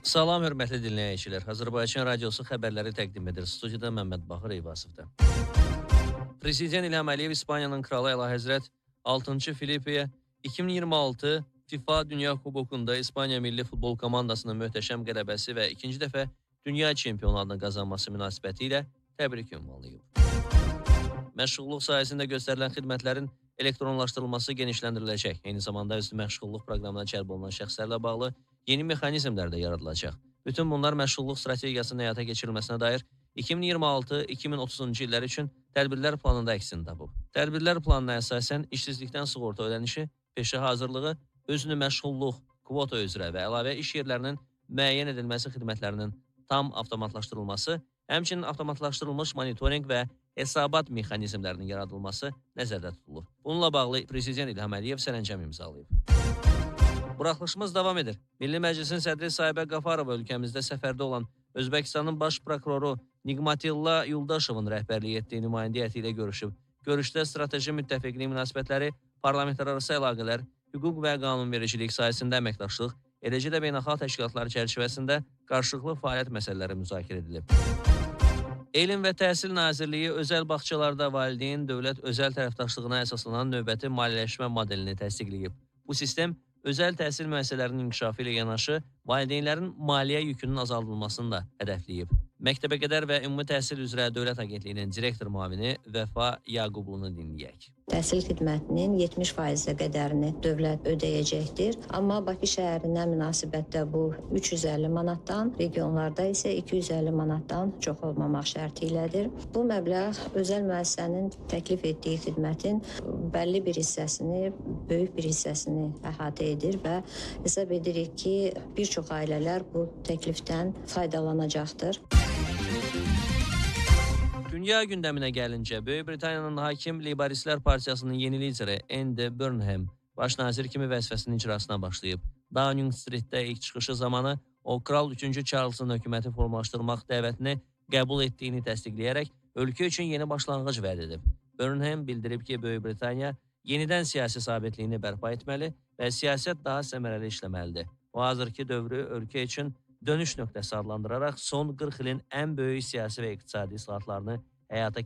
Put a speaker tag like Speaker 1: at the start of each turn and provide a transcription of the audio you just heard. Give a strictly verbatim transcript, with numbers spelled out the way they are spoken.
Speaker 1: Salam, hörmətli dinləyicilər. Azərbaycan Radiosu xəbərləri təqdim edir. Studiyada Məmməd Baxır Eyvasovda. Prezident İlham Əliyev İspaniyanın kralı Əlahəzrət altıncı Filipeyə iki min iyirmi altı FIFA Dünya Kubokunda İspaniya milli futbol komandasının möhtəşəm qələbəsi və ikinci dəfə dünya çempionluğunu qazanması münasibəti ilə təbrik ünvanlayıb. Məşğulluq sahəsində göstərilən xidmətlərin elektronlaşdırılması genişləndiriləcək. Eyni zamanda üstü məşğulluq proqramına cəlb olunan şəxslərlə bağlı yeni mexanizmlər də yaradılacaq. Bütün bunlar məşğulluq strategiyasının həyata keçirilməsinə dair iki min iyirmi altı iki min otuzuncu illər üçün tədbirlər planında əksini tapıb. Tədbirlər planına əsasən işsizlikdən sığorta ödənişi, peşə hazırlığı, özünü məşğulluq, kvota üzrə və əlavə iş yerlərinin müəyyən edilməsi xidmətlərinin tam avtomatlaşdırılması, həmçinin avtomatlaşdırılmış monitorinq və hesabat mexanizmlərinin yaradılması nəzərdə tutulur. Bununla bağlı Prezident İlham Əliyev sərəncam imzalayıb. Buraxılışımız davam edir. Milli Məclisin sədri Sahibə Qafarova ölkəmizdə səfərdə olan Özbəkistanın baş prokuroru Niqmatilla Yuldaşovun rəhbərlik etdiyi nümayəndə heyəti ilə görüşüb. Görüşdə strateji müttəfiqlik münasibətləri, parlamentlərarası əlaqələr, hüquq və qanunvericilik sahəsində əməkdaşlıq, eləcə də beynəlxalq təşkilatlar çərçivəsində qarşılıqlı fəaliyyət məsələləri müzakirə edilib. Elm və Təhsil Nazirliyi özəl bağçalarda valideyn dövlət özəl tərəfdaşlığına əsaslanan növbəti maliyyələşmə modelini təsdiqləyib. Bu sistem özəl təhsil müəssisələrinin inkişafı ilə yanaşı, valideynlərin maliyyə yükünün azaldılmasını da hədəfləyib. Məktəbəqədər və Ümumi Təhsil üzrə Dövlət Agentliyinin direktor müavini Vəfa Yaqublunu dinləyək.
Speaker 2: Təhsil xidmətinin yetmiş faizə qədərini dövlət ödəyəcəkdir. Amma Bakı şəhərinə münasibətdə bu üç yüz əlli manatdan, regionlarda isə iki yüz əlli manatdan çox olmamaq şərti ilədir. Bu məbləğ özəl müəssisənin təklif etdiyi xidmətin bəlli bir hissəsini, böyük bir hissəsini əhatə edir və hesab edirik ki, bir çox ailələr bu təklifdən faydalanacaqdır.
Speaker 1: Dünya gündəminə gəlincə, Böyük Britaniyanın hakim Leyboristlər Partiyasının yeni lideri Andy Burnham baş nazir kimi vəzifəsinin icrasına başlayıb. Downing Streetdə ilk çıxışı zamanı o, Kral üçüncü Charles'ın hökuməti formalaşdırmaq dəvətini qəbul etdiyini təsdiqləyərək ölkə üçün yeni başlanğıc vəd edib. Burnham bildirib ki, Böyük Britaniya yenidən siyasi sabitliyini bərpa etməli və siyasət daha səmərəli işləməlidir. O, hazırki dövrü ölkə üçün dönüş nöqtəsi adlandıraraq son qırx ilin ən böyük siyasi və iqtisadi islahatlarını həyata